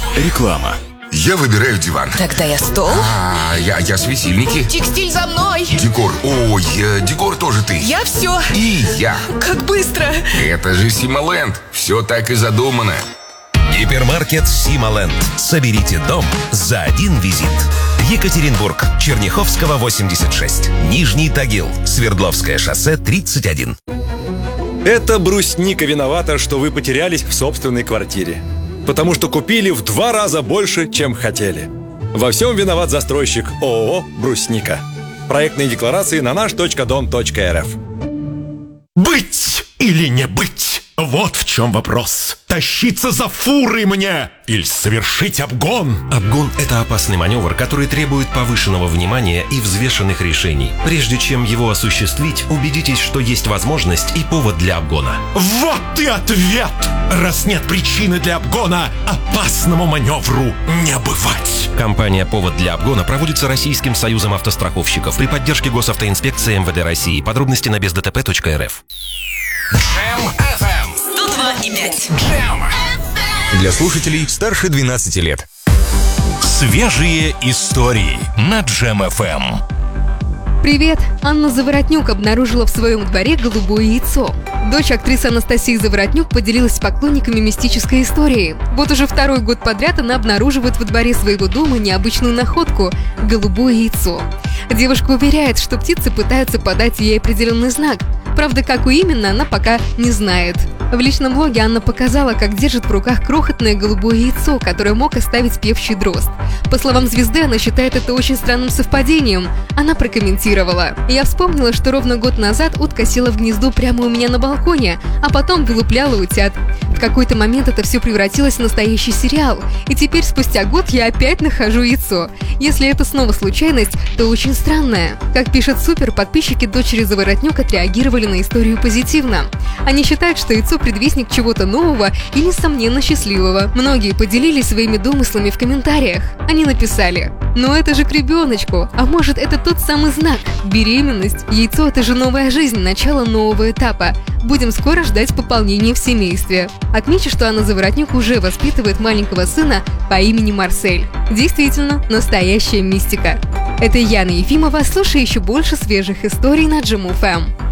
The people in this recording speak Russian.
Реклама. Я выбираю диван. Тогда я стол. Я светильники. Текстиль за мной. Декор. Декор тоже ты. Я все. И я. Как быстро. Это же Симоленд. Все так и задумано. Гипермаркет Симоленд. Соберите дом за один визит. Екатеринбург, Черняховского, 86. Нижний Тагил, Свердловское шоссе, 31. Это брусника виновата, что вы потерялись в собственной квартире. Потому что купили в 2 раза больше, чем хотели. Во всем виноват застройщик ООО «Брусника». Проектные декларации на наш.дом.рф. Быть или не быть? Вот в чем вопрос. Тащиться за фурой мне или совершить обгон? Обгон – это опасный маневр, который требует повышенного внимания и взвешенных решений. Прежде чем его осуществить, убедитесь, что есть возможность и повод для обгона. Вот и ответ! Раз нет причины для обгона, опасному маневру не бывать. Компания «Повод для обгона» проводится Российским союзом автостраховщиков при поддержке Госавтоинспекции МВД России. Подробности на бездтп.рф. Джем FM 102,5. для слушателей старше 12 лет. Свежие истории на Джем FM. Привет! Анна Заворотнюк обнаружила в своем дворе голубое яйцо. Дочь актрисы Анастасии Заворотнюк поделилась с поклонниками мистической историей. Вот уже 2-й год подряд она обнаруживает во дворе своего дома необычную находку – голубое яйцо. Девушка уверяет, что птицы пытаются подать ей определенный знак. Правда, какой именно, она пока не знает. В личном блоге Анна показала, как держит в руках крохотное голубое яйцо, которое мог оставить певчий дрозд. По словам звезды, она считает это очень странным совпадением. Она прокомментировала: «Я вспомнила, что ровно год назад утка села в гнездо прямо у меня на балконе, а потом вылупляла утят. В какой-то момент это все превратилось в настоящий сериал, и теперь спустя год я опять нахожу яйцо. Если это снова случайность, то очень странная». Как пишет Супер, подписчики дочери Заворотнюк отреагировали на историю позитивно. Они считают, что яйцо – предвестник чего-то нового и, несомненно, счастливого. Многие поделились своими домыслами в комментариях. Они написали: «Ну это же к ребеночку, а может это тот самый знак? Беременность, яйцо – это же новая жизнь, начало нового этапа. Будем скоро ждать пополнения в семействе». Отмечу, что Анна Заворотнюк уже воспитывает маленького сына по имени Марсель. Действительно, настоящая мистика. Это Яна Ефимова. Слушай еще больше свежих историй на Джем FM.